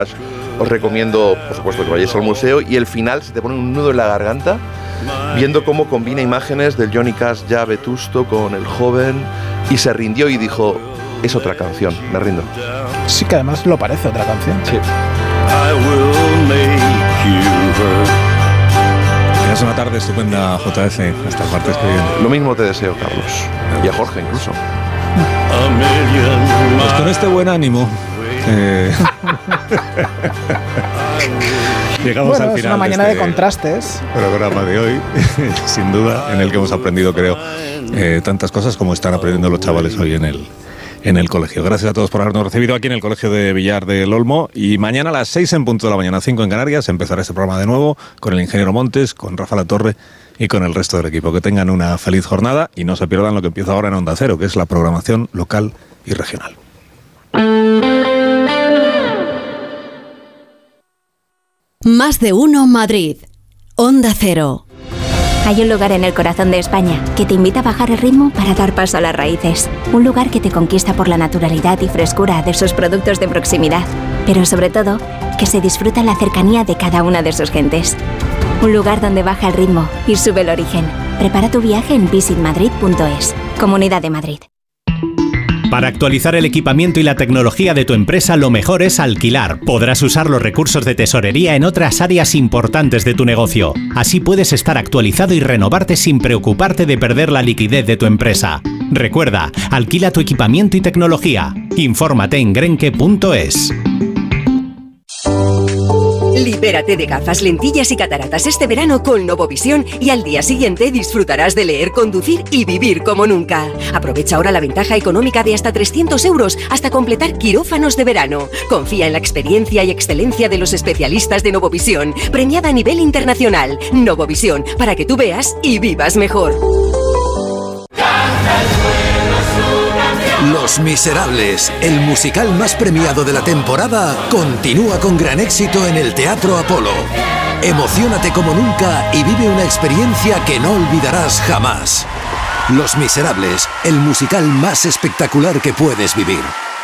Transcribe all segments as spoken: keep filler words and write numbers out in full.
Os recomiendo, por supuesto, que vayáis al museo y el final se te pone un nudo en la garganta viendo cómo combina imágenes del Johnny Cash ya vetusto con el joven y se rindió y dijo, es otra canción, me rindo. Sí, que además lo parece otra canción. Sí. Es una tarde estupenda, J F, hasta el martes que viene. Lo mismo te deseo, Carlos, y a Jorge incluso. Pues con este buen ánimo eh... llegamos bueno, al final. Es una mañana de, este de contrastes. Programa de hoy, sin duda, en el que hemos aprendido, creo, eh, tantas cosas como están aprendiendo los chavales hoy en el, en el colegio. Gracias a todos por habernos recibido aquí en el Colegio de Villar del Olmo. Y mañana a las seis en punto de la mañana, cinco en Canarias, empezará este programa de nuevo con el ingeniero Montes, con Rafa Latorre y con el resto del equipo. Que tengan una feliz jornada y no se pierdan lo que empieza ahora en Onda Cero, que es la programación local y regional. Más de uno Madrid. Onda Cero. Hay un lugar en el corazón de España que te invita a bajar el ritmo para dar paso a las raíces. Un lugar que te conquista por la naturalidad y frescura de sus productos de proximidad. Pero sobre todo, que se disfruta en la cercanía de cada una de sus gentes. Un lugar donde baja el ritmo y sube el origen. Prepara tu viaje en visit madrid punto es. Comunidad de Madrid. Para actualizar el equipamiento y la tecnología de tu empresa, lo mejor es alquilar. Podrás usar los recursos de tesorería en otras áreas importantes de tu negocio. Así puedes estar actualizado y renovarte sin preocuparte de perder la liquidez de tu empresa. Recuerda, alquila tu equipamiento y tecnología. Infórmate en grenke punto es. Libérate de gafas, lentillas y cataratas este verano con Novovisión y al día siguiente disfrutarás de leer, conducir y vivir como nunca. Aprovecha ahora la ventaja económica de hasta trescientos euros hasta completar quirófanos de verano. Confía en la experiencia y excelencia de los especialistas de Novovisión, premiada a nivel internacional. Novovisión, para que tú veas y vivas mejor. Los Miserables, el musical más premiado de la temporada, continúa con gran éxito en el Teatro Apolo. Emociónate como nunca y vive una experiencia que no olvidarás jamás. Los Miserables, el musical más espectacular que puedes vivir.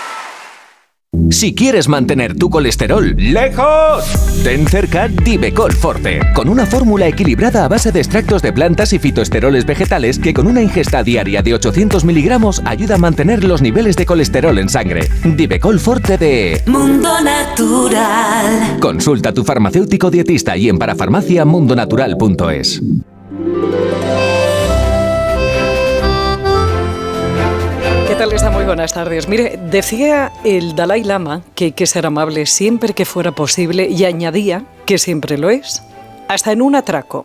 Si quieres mantener tu colesterol lejos, ten cerca Divecol Forte, con una fórmula equilibrada a base de extractos de plantas y fitoesteroles vegetales que con una ingesta diaria de ochocientos miligramos ayuda a mantener los niveles de colesterol en sangre. Divecol Forte de Mundo Natural. Consulta a tu farmacéutico dietista y en parafarmacia mundo natural punto es. ¿Qué tal está? Muy buenas tardes. Mire, decía el Dalai Lama que hay que ser amable siempre que fuera posible y añadía que siempre lo es, hasta en un atraco.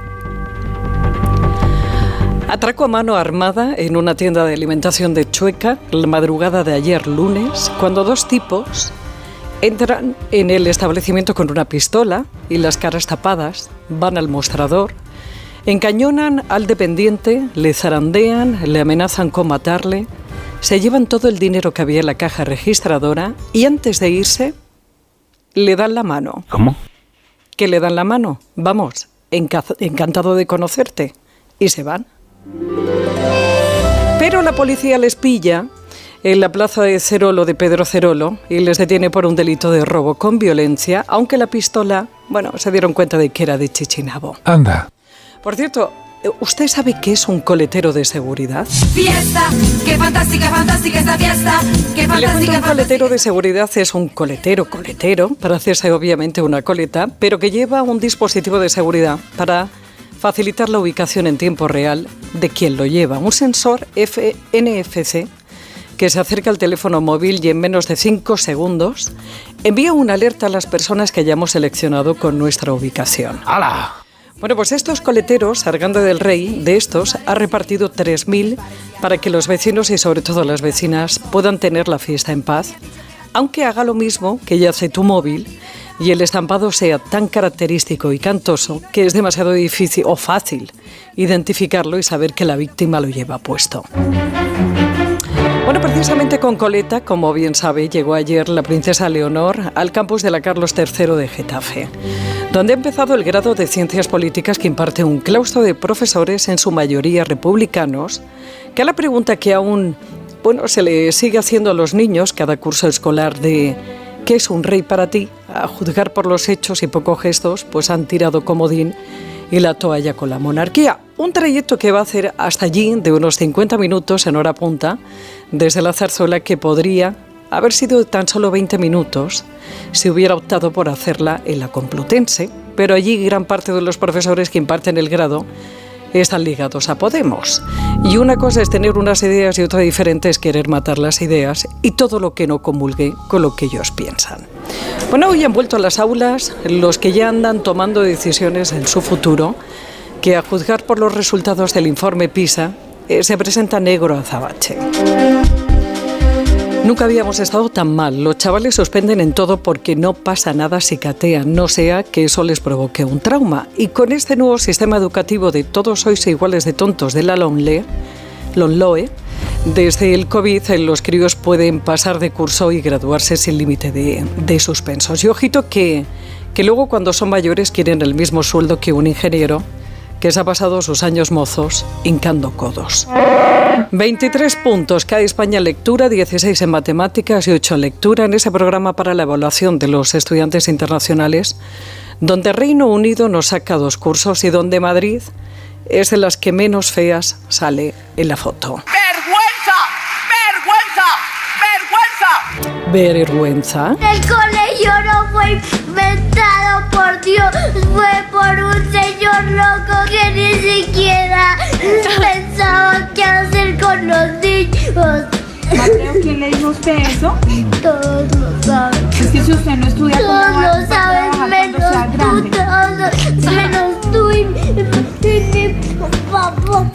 Atraco a mano armada en una tienda de alimentación de Chueca la madrugada de ayer lunes, cuando dos tipos entran en el establecimiento con una pistola y las caras tapadas, van al mostrador, encañonan al dependiente, le zarandean, le amenazan con matarle. Se llevan todo el dinero que había en la caja registradora y antes de irse, le dan la mano. ¿Cómo? Que le dan la mano. Vamos, enca- encantado de conocerte. Y se van. Pero la policía les pilla en la plaza de Cerolo de Pedro Cerolo y les detiene por un delito de robo con violencia, aunque la pistola, bueno, se dieron cuenta de que era de Chichinabo. Anda. Por cierto, ¿usted sabe qué es un coletero de seguridad? Fiesta, qué fantástica, fantástica esta fiesta. Qué Le cuento, fantástica, un coletero de seguridad es un coletero, coletero, para hacerse obviamente una coleta, pero que lleva un dispositivo de seguridad para facilitar la ubicación en tiempo real de quien lo lleva. Un sensor N F C que se acerca al teléfono móvil y en menos de cinco segundos envía una alerta a las personas que hayamos seleccionado con nuestra ubicación. ¡Hala! Bueno, pues estos coleteros, Arganda del Rey, de estos, ha repartido tres mil para que los vecinos y sobre todo las vecinas puedan tener la fiesta en paz, aunque haga lo mismo que ya hace tu móvil y el estampado sea tan característico y cantoso que es demasiado difícil o fácil identificarlo y saber que la víctima lo lleva puesto. Bueno, precisamente con coleta, como bien sabe, llegó ayer la princesa Leonor al campus de la Carlos tercero de Getafe, donde ha empezado el grado de Ciencias Políticas que imparte un claustro de profesores, en su mayoría republicanos, que a la pregunta que aún, bueno, se le sigue haciendo a los niños cada curso escolar de ¿qué es un rey para ti?, a juzgar por los hechos y pocos gestos, pues han tirado comodín y la toalla con la monarquía. Un trayecto que va a hacer hasta allí de unos cincuenta minutos en hora punta, desde la Zarzuela, que podría haber sido tan solo veinte minutos si hubiera optado por hacerla en la Complutense, pero allí gran parte de los profesores que imparten el grado están ligados a Podemos. Y una cosa es tener unas ideas y otra diferente es querer matar las ideas y todo lo que no comulgue con lo que ellos piensan. Bueno, hoy han vuelto a las aulas los que ya andan tomando decisiones en su futuro, que a juzgar por los resultados del informe PISA, eh, se presenta negro azabache. Nunca habíamos estado tan mal. Los chavales suspenden en todo porque no pasa nada si catean, no sea que eso les provoque un trauma. Y con este nuevo sistema educativo de todos sois iguales de tontos de la LOMLOE, LOMLOE, desde el COVID los críos pueden pasar de curso y graduarse sin límite de, de suspensos. Y ojito que, que luego cuando son mayores quieren el mismo sueldo que un ingeniero que se ha pasado sus años mozos hincando codos. veintitrés puntos cae España en lectura, dieciséis en matemáticas y ocho en lectura en ese programa para la evaluación de los estudiantes internacionales, donde Reino Unido nos saca dos cursos y donde Madrid es de las que menos feas sale en la foto. ¡Vergüenza! ¡Vergüenza! ¡Vergüenza! ¿Vergüenza? El colegio no fue inventado por Dios, fue por un señor loco que ni siquiera pensaba qué hacer con los niños. Mateo, ¿quién le dijo a usted eso? Todos lo saben. Es que si usted no estudia, ¿cómo todos va a lo saben, menos tú, todos, menos tú y, y mi papá.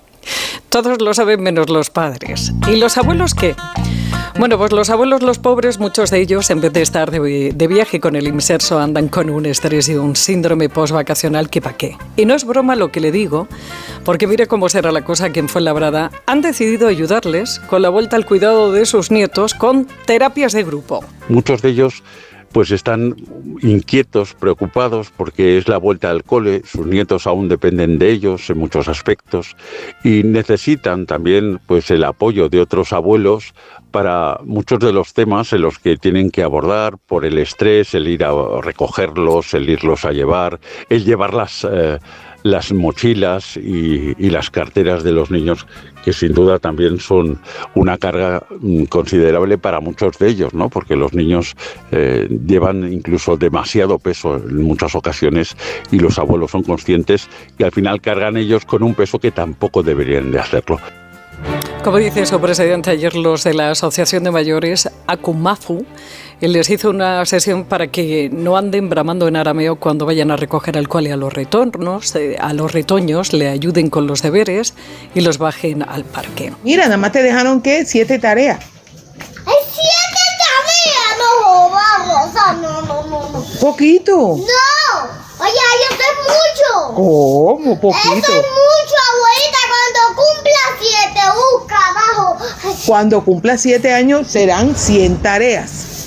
Todos lo saben menos los padres. ¿Y los abuelos qué? Bueno, pues los abuelos, los pobres, muchos de ellos, en vez de estar de, de viaje con el inserso, andan con un estrés y un síndrome postvacacional que pa' qué. Y no es broma lo que le digo, porque mire cómo será la cosa que en Fuenlabrada han decidido ayudarles con la vuelta al cuidado de sus nietos con terapias de grupo. Muchos de ellos pues están inquietos, preocupados, porque es la vuelta al cole, sus nietos aún dependen de ellos en muchos aspectos y necesitan también pues el apoyo de otros abuelos para muchos de los temas en los que tienen que abordar por el estrés, el ir a recogerlos, el irlos a llevar, el llevar las, eh, las mochilas y, y las carteras de los niños, que sin duda también son una carga considerable para muchos de ellos, ¿no? Porque los niños eh, llevan incluso demasiado peso en muchas ocasiones y los abuelos son conscientes y al final cargan ellos con un peso que tampoco deberían de hacerlo. Como dice su presidente ayer, los de la Asociación de Mayores, Akumafu, les hizo una sesión para que no anden bramando en arameo cuando vayan a recoger al cole a los retornos, eh, a los retoños, le ayuden con los deberes y los bajen al parque. Mira, nada más te dejaron, ¿qué? Siete tareas. ¡Hay siete tareas! No, vamos, no, no, no, no. ¿Poquito? ¡No! Oye, eso es mucho. ¿Cómo? ¿Poquito? Eso es mucho, abuelita. Cuando cumpla siete, busca abajo. Cuando cumpla siete años serán cien tareas.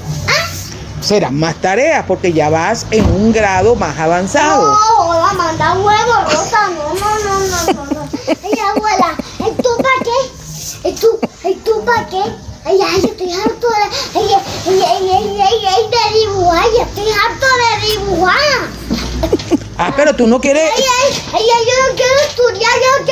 ¿Ah? Serán más tareas porque ya vas en un grado más avanzado. No, joda, manda huevo, Rosa. No, no, no, no, no, no. Ay, abuela, ¿y tú para qué? ¿Y tú, y tú para qué? Ay, ay, yo estoy harto de, ay, ay, ay, ay, ay, ay, de dibujar, yo estoy harto de dibujar. Ah, pero tú no quieres... Ay, ay, ay, ay, yo no quiero estudiar, yo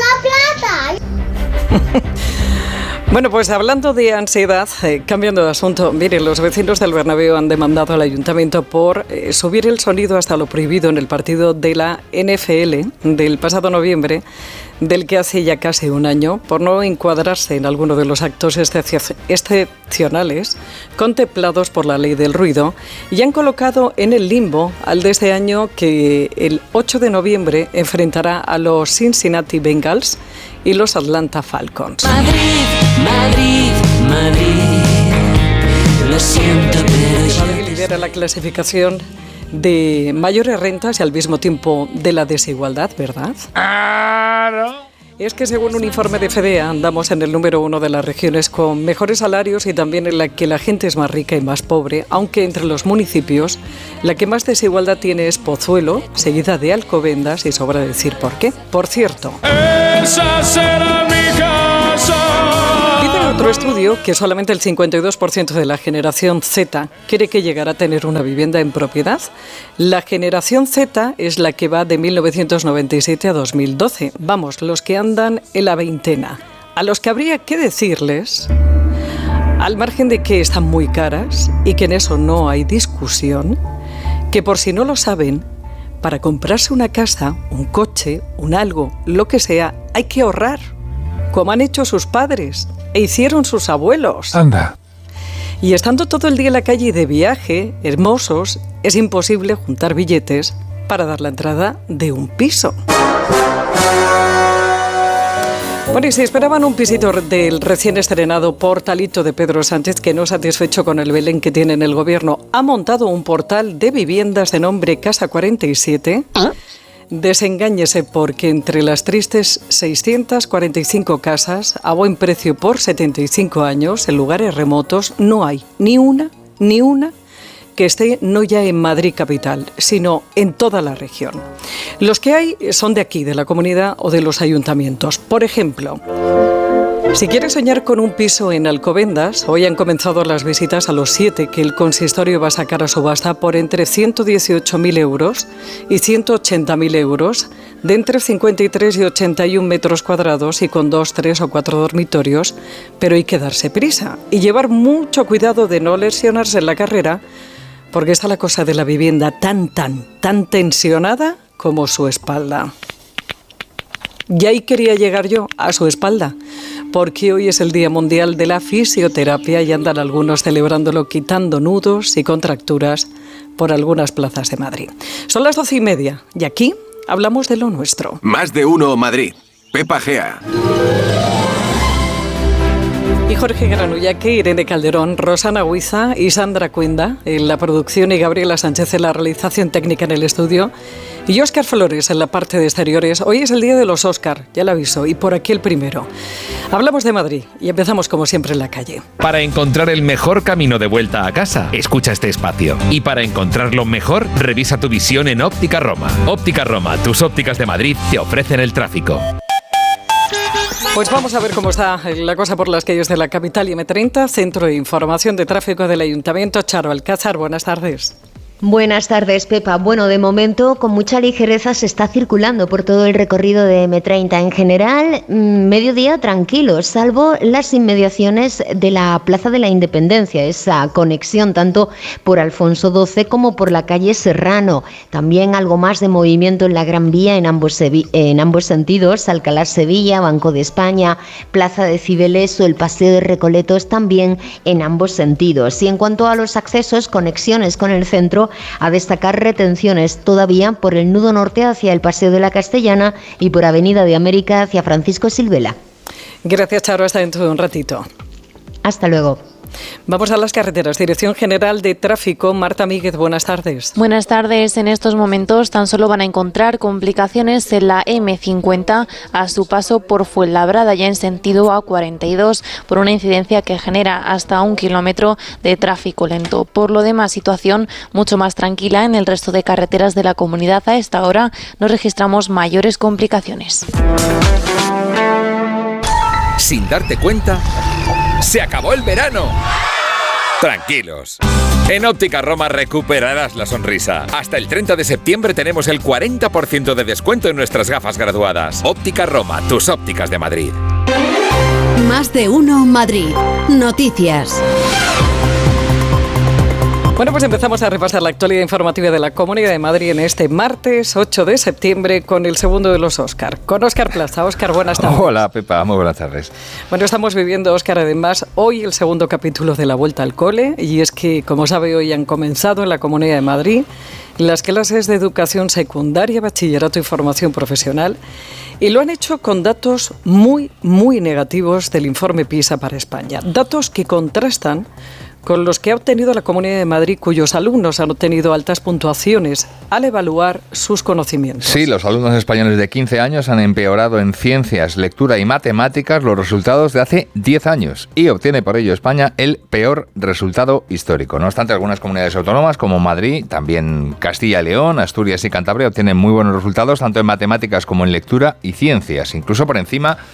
quiero ganar plata. Bueno, pues hablando de ansiedad, eh, cambiando de asunto, miren, los vecinos del Bernabéu han demandado al ayuntamiento por eh, subir el sonido hasta lo prohibido en el partido de la N F L del pasado noviembre, del que hace ya casi un año, por no encuadrarse en alguno de los actos excepcionales contemplados por la ley del ruido, y han colocado en el limbo al de este año que el ocho de noviembre enfrentará a los Cincinnati Bengals y los Atlanta Falcons. Madrid, Madrid, Madrid, lo siento, pero ya... Lidera la clasificación de mayores rentas y al mismo tiempo de la desigualdad, ¿verdad? Claro. Es que según un informe de FEDEA andamos en el número uno de las regiones con mejores salarios y también en la que la gente es más rica y más pobre, aunque entre los municipios la que más desigualdad tiene es Pozuelo, seguida de Alcobendas, y sobra decir por qué. Por cierto, esa será mi casa. dicen otro estudio que solamente el cincuenta y dos por ciento de la generación Z cree que llegará a tener una vivienda en propiedad. La generación Z es la que va de mil novecientos noventa y siete a dos mil doce. Vamos, los que andan en la veintena. A los que habría que decirles, al margen de que están muy caras y que en eso no hay discusión, que por si no lo saben, para comprarse una casa, un coche, un algo, lo que sea, hay que ahorrar, como han hecho sus padres e hicieron sus abuelos. Anda. Y estando todo el día en la calle de viaje, hermosos, es imposible juntar billetes para dar la entrada de un piso. Bueno, y si esperaban un pisito del recién estrenado Portalito de Pedro Sánchez, que no satisfecho con el Belén que tiene en el gobierno, ha montado un portal de viviendas de nombre Casa cuarenta y siete. ¿Ah? Desengáñese, porque entre las tristes seiscientas cuarenta y cinco casas a buen precio por setenta y cinco años en lugares remotos no hay ni una, ni una que esté no ya en Madrid capital, sino en toda la región. Los que hay son de aquí, de la comunidad o de los ayuntamientos. Por ejemplo, si quieres soñar con un piso en Alcobendas, hoy han comenzado las visitas a los siete que el consistorio va a sacar a subasta por entre ciento dieciocho mil euros y ciento ochenta mil euros, de entre cincuenta y tres y ochenta y un metros cuadrados y con dos, tres o cuatro dormitorios, pero hay que darse prisa y llevar mucho cuidado de no lesionarse en la carrera, porque está la cosa de la vivienda tan, tan, tan tensionada como su espalda. Y ahí quería llegar yo, a su espalda, porque hoy es el Día Mundial de la Fisioterapia y andan algunos celebrándolo quitando nudos y contracturas por algunas plazas de Madrid. Son las doce y media y aquí hablamos de lo nuestro. Más de uno Madrid. Pepa Gea. Y Jorge Granullaque, Irene Calderón, Rosana Huiza y Sandra Cuenda en la producción y Gabriela Sánchez en la realización técnica en el estudio y Óscar Flores en la parte de exteriores. Hoy es el día de los Óscar, ya lo aviso, y por aquí el primero. Hablamos de Madrid y empezamos como siempre en la calle. Para encontrar el mejor camino de vuelta a casa, escucha este espacio. Y para encontrarlo mejor, revisa tu visión en Óptica Roma. Óptica Roma, tus ópticas de Madrid te ofrecen el tráfico. Pues vamos a ver cómo está la cosa por las calles de la capital y eme treinta, Centro de Información de Tráfico del Ayuntamiento. Charo Alcázar, buenas tardes. Buenas tardes, Pepa. Bueno, de momento con mucha ligereza se está circulando por todo el recorrido de eme treinta. En general, mediodía tranquilo, salvo las inmediaciones de la Plaza de la Independencia, esa conexión tanto por Alfonso doce como por la calle Serrano. También algo más de movimiento en la Gran Vía en ambos, en ambos sentidos, Alcalá-Sevilla, Banco de España, Plaza de Cibeles o el Paseo de Recoletos también en ambos sentidos. Y en cuanto a los accesos, conexiones con el centro, a destacar retenciones todavía por el nudo norte hacia el Paseo de la Castellana y por Avenida de América hacia Francisco Silvela. Gracias, Charo. Hasta dentro de un ratito. Hasta luego. Vamos a las carreteras. Dirección General de Tráfico, Marta Míguez, buenas tardes. Buenas tardes. En estos momentos tan solo van a encontrar complicaciones en la eme cincuenta a su paso por Fuenlabrada, ya en sentido A cuarenta y dos, por una incidencia que genera hasta un kilómetro de tráfico lento. Por lo demás, situación mucho más tranquila en el resto de carreteras de la comunidad. A esta hora no registramos mayores complicaciones. Sin darte cuenta, ¡se acabó el verano! Tranquilos. En Óptica Roma recuperarás la sonrisa. Hasta el treinta de septiembre tenemos el cuarenta por ciento de descuento en nuestras gafas graduadas. Óptica Roma, tus ópticas de Madrid. Más de uno Madrid. Noticias. Bueno, pues empezamos a repasar la actualidad informativa de la Comunidad de Madrid en este martes ocho de septiembre con el segundo de los Óscar. Con Óscar Plaza. Óscar, buenas tardes. Hola, Pepa, muy buenas tardes. Bueno, estamos viviendo, Óscar, además, hoy el segundo capítulo de la Vuelta al Cole, y es que, como sabe, hoy han comenzado en la Comunidad de Madrid las clases de educación secundaria, bachillerato y formación profesional, y lo han hecho con datos muy, muy negativos del informe PISA para España. Datos que contrastan con los que ha obtenido la Comunidad de Madrid, cuyos alumnos han obtenido altas puntuaciones al evaluar sus conocimientos. Sí, los alumnos españoles de quince años han empeorado en ciencias, lectura y matemáticas los resultados de hace diez años y obtiene por ello España el peor resultado histórico. No obstante, algunas comunidades autónomas como Madrid, también Castilla y León, Asturias y Cantabria obtienen muy buenos resultados tanto en matemáticas como en lectura y ciencias, incluso por encima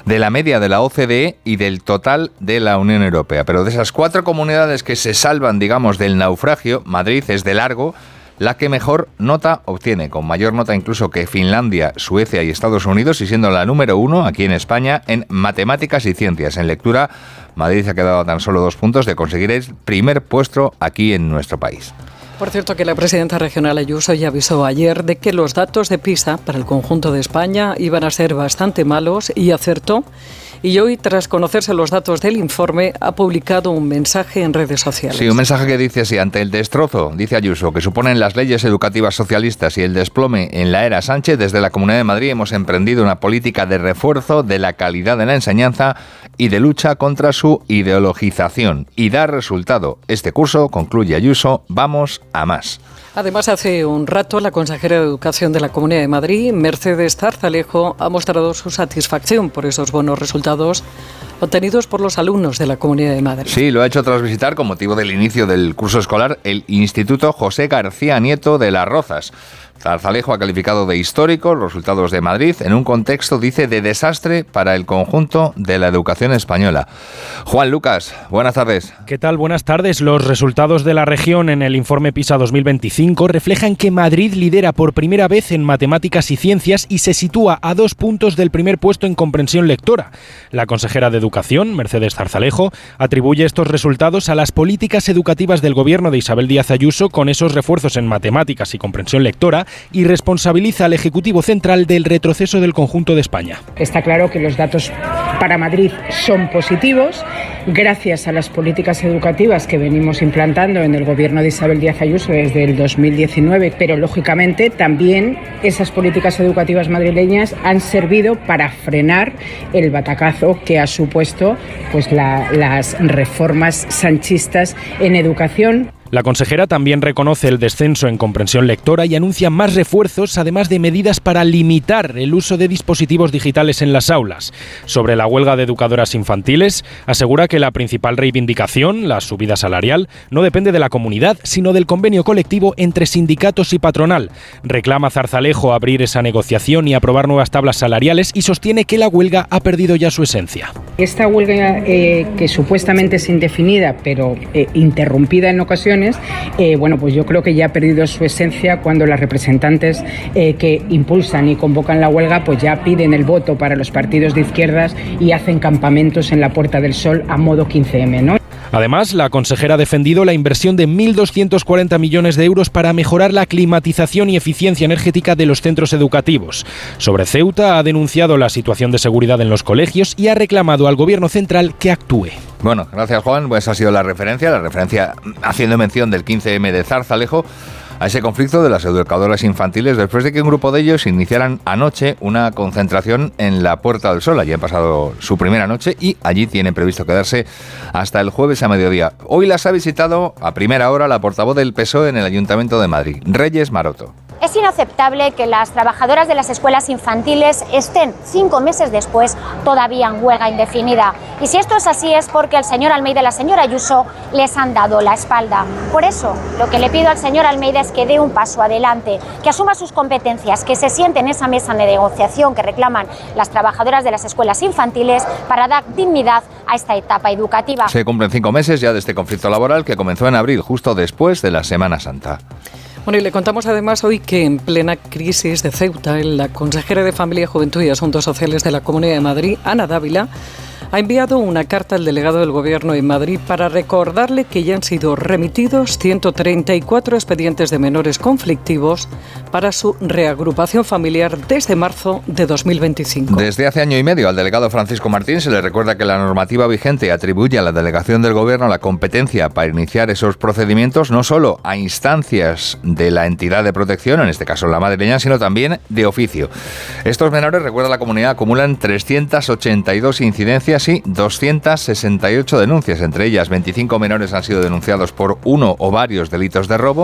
de la media de la O C D E y del total de la Unión Europea. Pero de esas cuatro comunidades que se salvan, digamos, del naufragio, Madrid es de largo la que mejor nota obtiene, con mayor nota incluso que Finlandia, Suecia y Estados Unidos, y siendo la número uno aquí en España en matemáticas y ciencias. En lectura, Madrid ha quedado a tan solo dos puntos de conseguir el primer puesto aquí en nuestro país. Por cierto, que la presidenta regional Ayuso ya avisó ayer de que los datos de PISA para el conjunto de España iban a ser bastante malos y acertó. Y hoy, tras conocerse los datos del informe, ha publicado un mensaje en redes sociales. Sí, un mensaje que dice así: ante el destrozo, dice Ayuso, que suponen las leyes educativas socialistas y el desplome en la era Sánchez, desde la Comunidad de Madrid hemos emprendido una política de refuerzo de la calidad de la enseñanza y de lucha contra su ideologización. Y da resultado. Este curso, concluye Ayuso, vamos a más. Además, hace un rato, la consejera de Educación de la Comunidad de Madrid, Mercedes Zarzalejo, ha mostrado su satisfacción por esos buenos resultados obtenidos por los alumnos de la Comunidad de Madrid. Sí, lo ha hecho tras visitar, con motivo del inicio del curso escolar, el Instituto José García Nieto de Las Rozas. Zarzalejo ha calificado de histórico los resultados de Madrid en un contexto, dice, de desastre para el conjunto de la educación española. Juan Lucas, buenas tardes. ¿Qué tal? Buenas tardes. Los resultados de la región en el informe PISA dos mil veinticinco reflejan que Madrid lidera por primera vez en matemáticas y ciencias y se sitúa a dos puntos del primer puesto en comprensión lectora. La consejera de Educación, Mercedes Zarzalejo, atribuye estos resultados a las políticas educativas del gobierno de Isabel Díaz Ayuso, con esos refuerzos en matemáticas y comprensión lectora, y responsabiliza al Ejecutivo Central del retroceso del conjunto de España. Está claro que los datos para Madrid son positivos, gracias a las políticas educativas que venimos implantando en el gobierno de Isabel Díaz Ayuso desde el dos mil diecinueve, pero lógicamente también esas políticas educativas madrileñas han servido para frenar el batacazo que ha supuesto pues la, las reformas sanchistas en educación. La consejera también reconoce el descenso en comprensión lectora y anuncia más refuerzos, además de medidas para limitar el uso de dispositivos digitales en las aulas. Sobre la huelga de educadoras infantiles, asegura que la principal reivindicación, la subida salarial, no depende de la comunidad, sino del convenio colectivo entre sindicatos y patronal. Reclama Zarzalejo abrir esa negociación y aprobar nuevas tablas salariales y sostiene que la huelga ha perdido ya su esencia. Esta huelga, eh, que supuestamente es indefinida, pero eh, interrumpida en ocasiones, Eh, bueno, pues yo creo que ya ha perdido su esencia cuando las representantes eh, que impulsan y convocan la huelga pues ya piden el voto para los partidos de izquierdas y hacen campamentos en la Puerta del Sol a modo quince eme, ¿no? Además, la consejera ha defendido la inversión de mil doscientos cuarenta millones de euros para mejorar la climatización y eficiencia energética de los centros educativos. Sobre Ceuta, ha denunciado la situación de seguridad en los colegios y ha reclamado al Gobierno central que actúe. Bueno, gracias Juan, pues ha sido la referencia, la referencia haciendo mención del quince eme de Zarzalejo, a ese conflicto de las educadoras infantiles después de que un grupo de ellos iniciaran anoche una concentración en la Puerta del Sol. Allí han pasado su primera noche y allí tienen previsto quedarse hasta el jueves a mediodía. Hoy las ha visitado a primera hora la portavoz del P S O E en el Ayuntamiento de Madrid, Reyes Maroto. Es inaceptable que las trabajadoras de las escuelas infantiles estén cinco meses después todavía en huelga indefinida. Y si esto es así es porque el señor Almeida y la señora Ayuso les han dado la espalda. Por eso, lo que le pido al señor Almeida es que dé un paso adelante, que asuma sus competencias, que se siente en esa mesa de negociación que reclaman las trabajadoras de las escuelas infantiles para dar dignidad a esta etapa educativa. Se cumplen cinco meses ya de este conflicto laboral que comenzó en abril, justo después de la Semana Santa. Bueno, y le contamos además hoy que en plena crisis de Ceuta, la consejera de Familia, Juventud y Asuntos Sociales de la Comunidad de Madrid, Ana Dávila, ha enviado una carta al delegado del Gobierno en Madrid para recordarle que ya han sido remitidos ciento treinta y cuatro expedientes de menores conflictivos para su reagrupación familiar desde marzo de dos mil veinticinco. Desde hace año y medio al delegado Francisco Martín se le recuerda que la normativa vigente atribuye a la delegación del Gobierno la competencia para iniciar esos procedimientos no solo a instancias de la entidad de protección, en este caso la madrileña, sino también de oficio. Estos menores, recuerda la comunidad, acumulan trescientas ochenta y dos incidencias y doscientas sesenta y ocho denuncias. Entre ellas, veinticinco menores han sido denunciados por uno o varios delitos de robo,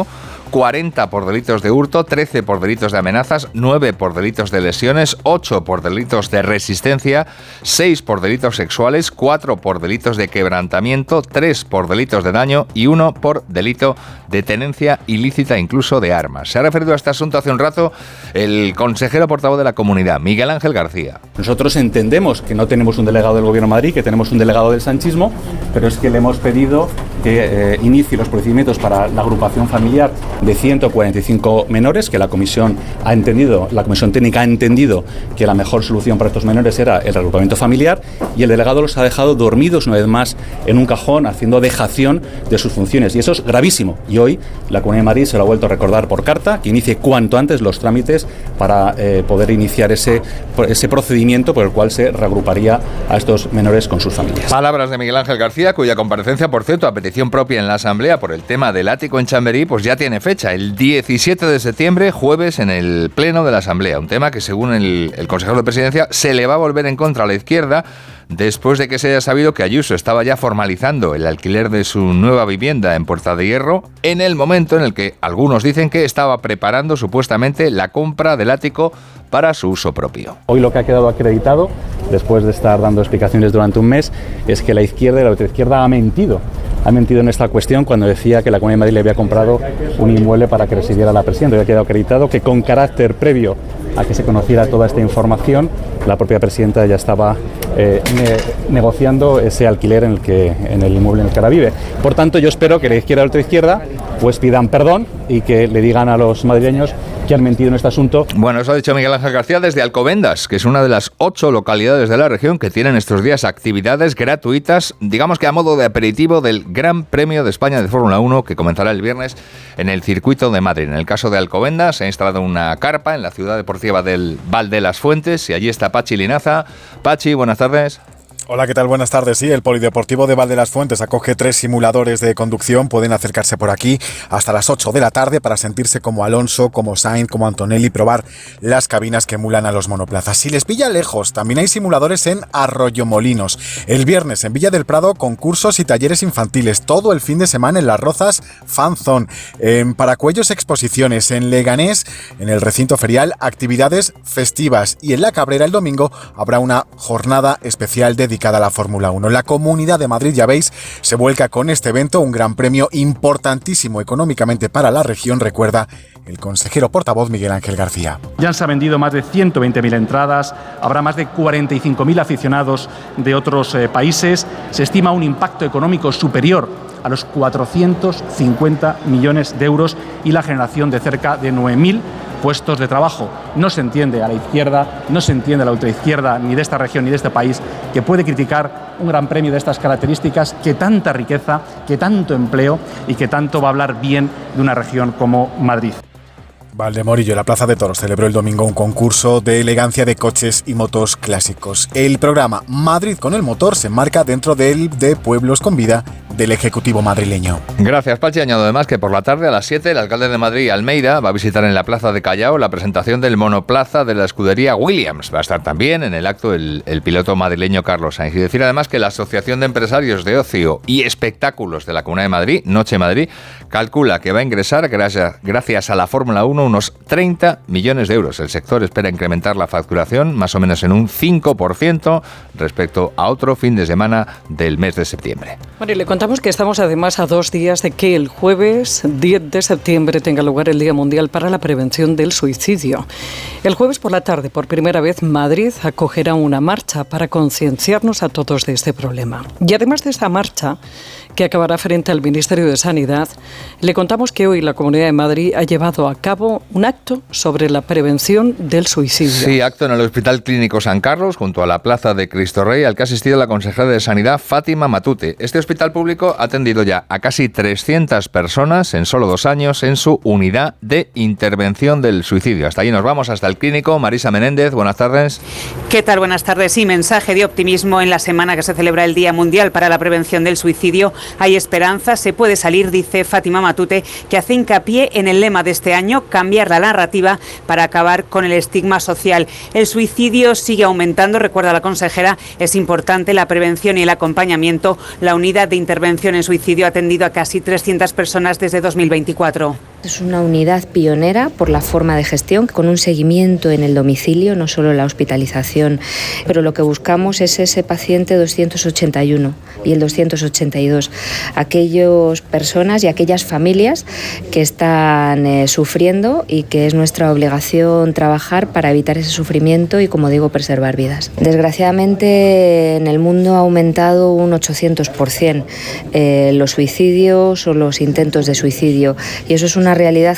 cuarenta por delitos de hurto, trece por delitos de amenazas, nueve por delitos de lesiones, ocho por delitos de resistencia, seis por delitos sexuales, cuatro por delitos de quebrantamiento, tres por delitos de daño y uno por delito de tenencia ilícita incluso de armas. Se ha referido a este asunto hace un rato el consejero portavoz de la Comunidad, Miguel Ángel García. Nosotros entendemos que no tenemos un delegado del Gobierno de Madrid, que tenemos un delegado del sanchismo, pero es que le hemos pedido que eh, inicie los procedimientos para la agrupación familiar de ciento cuarenta y cinco menores, que la comisión ha entendido, la comisión técnica ha entendido que la mejor solución para estos menores era el reagrupamiento familiar, y el delegado los ha dejado dormidos una vez más en un cajón, haciendo dejación de sus funciones, y eso es gravísimo. Y hoy la Comunidad de Madrid se lo ha vuelto a recordar por carta, que inicie cuanto antes los trámites para eh, poder iniciar ese, ese procedimiento por el cual se reagruparía a estos menores con sus familias. Palabras de Miguel Ángel García, cuya comparecencia, por cierto, a petición propia en la Asamblea por el tema del ático en Chamberí, pues ya tiene fecha, el diecisiete de septiembre, jueves, en el Pleno de la Asamblea. Un tema que, según el, el consejero de Presidencia, se le va a volver en contra a la izquierda después de que se haya sabido que Ayuso estaba ya formalizando el alquiler de su nueva vivienda en Puerta de Hierro, en el momento en el que algunos dicen que estaba preparando supuestamente la compra del ático para su uso propio. Hoy lo que ha quedado acreditado, después de estar dando explicaciones durante un mes, es que la izquierda y la ultraizquierda ha mentido. Ha mentido en esta cuestión cuando decía que la Comunidad de Madrid le había comprado un inmueble para que residiera la presidenta. Hoy ha quedado acreditado que con carácter previo a que se conociera toda esta información, la propia presidenta ya estaba eh, ne- negociando ese alquiler en el, que, en el inmueble en el que ahora vive. Por tanto, yo espero que la izquierda y la ultraizquierda pues pidan perdón y que le digan a los madrileños que han mentido en este asunto. Bueno, eso ha dicho Miguel Ángel García desde Alcobendas, que es una de las ocho localidades de la región que tienen estos días actividades gratuitas, digamos que a modo de aperitivo del Gran Premio de España de Fórmula uno, que comenzará el viernes en el circuito de Madrid. En el caso de Alcobendas se ha instalado una carpa en la ciudad deportiva del Val de las Fuentes y allí está Pachi Linaza. Pachi, buenas tardes. Hola, ¿qué tal? Buenas tardes. Sí, el Polideportivo de Val de las Fuentes acoge tres simuladores de conducción. Pueden acercarse por aquí hasta las ocho de la tarde para sentirse como Alonso, como Sainz, como Antonelli, probar las cabinas que emulan a los monoplazas. Si les pilla lejos, también hay simuladores en Arroyomolinos. El viernes en Villa del Prado, concursos y talleres infantiles. Todo el fin de semana en Las Rozas, Fan Zone. En Paracuellos, exposiciones. En Leganés, en el recinto ferial, actividades festivas. Y en La Cabrera, el domingo, habrá una jornada especial dedicada a la Fórmula uno. La Comunidad de Madrid, ya veis, se vuelca con este evento, un gran premio importantísimo económicamente para la región, recuerda el consejero portavoz Miguel Ángel García. Ya se han vendido más de ciento veinte mil entradas, habrá más de cuarenta y cinco mil aficionados de otros eh, países, se estima un impacto económico superior a los cuatrocientos cincuenta millones de euros y la generación de cerca de nueve mil puestos de trabajo. No se entiende a la izquierda, no se entiende a la ultraizquierda ni de esta región ni de este país que puede criticar un gran premio de estas características, que tanta riqueza, que tanto empleo y que tanto va a hablar bien de una región como Madrid. Valdemorillo, la Plaza de Toros, celebró el domingo un concurso de elegancia de coches y motos clásicos. El programa Madrid con el motor se enmarca dentro del de Pueblos con Vida del Ejecutivo madrileño. Gracias, Pachi. Añado además que por la tarde a las siete el alcalde de Madrid, Almeida, va a visitar en la Plaza de Callao la presentación del monoplaza de la escudería Williams. Va a estar también en el acto el, el piloto madrileño Carlos Sainz. Y decir además que la Asociación de Empresarios de Ocio y Espectáculos de la Comunidad de Madrid, Noche Madrid, calcula que va a ingresar, gracias, gracias a la Fórmula uno, unos treinta millones de euros. El sector espera incrementar la facturación más o menos en un cinco por ciento respecto a otro fin de semana del mes de septiembre. Bueno, y le contamos que estamos además a dos días de que el jueves diez de septiembre tenga lugar el Día Mundial para la Prevención del Suicidio. El jueves por la tarde, por primera vez, Madrid acogerá una marcha para concienciarnos a todos de este problema. Y además de esta marcha, que acabará frente al Ministerio de Sanidad, le contamos que hoy la Comunidad de Madrid ha llevado a cabo un acto sobre la prevención del suicidio. Sí, acto en el Hospital Clínico San Carlos, junto a la Plaza de Cristo Rey, al que ha asistido la consejera de Sanidad, Fátima Matute. Este hospital público ha atendido ya a casi trescientas personas en solo dos años en su unidad de intervención del suicidio. Hasta allí nos vamos, hasta el clínico. Marisa Menéndez, buenas tardes. ¿Qué tal? Buenas tardes. Sí, mensaje de optimismo en la semana que se celebra el Día Mundial para la Prevención del Suicidio. Hay esperanza, se puede salir, dice Fátima Matute, que hace hincapié en el lema de este año, cambiar la narrativa para acabar con el estigma social. El suicidio sigue aumentando, recuerda la consejera, es importante la prevención y el acompañamiento. La unidad de intervención en suicidio ha atendido a casi trescientas personas desde dos mil veinticuatro. Es una unidad pionera por la forma de gestión, con un seguimiento en el domicilio, no solo la hospitalización, pero lo que buscamos es ese paciente doscientos ochenta y uno y el doscientos ochenta y dos, aquellas personas y aquellas familias que están eh, sufriendo y que es nuestra obligación trabajar para evitar ese sufrimiento y, como digo, preservar vidas. Desgraciadamente, en el mundo ha aumentado un ochocientos por ciento eh, los suicidios o los intentos de suicidio, y eso es una realidad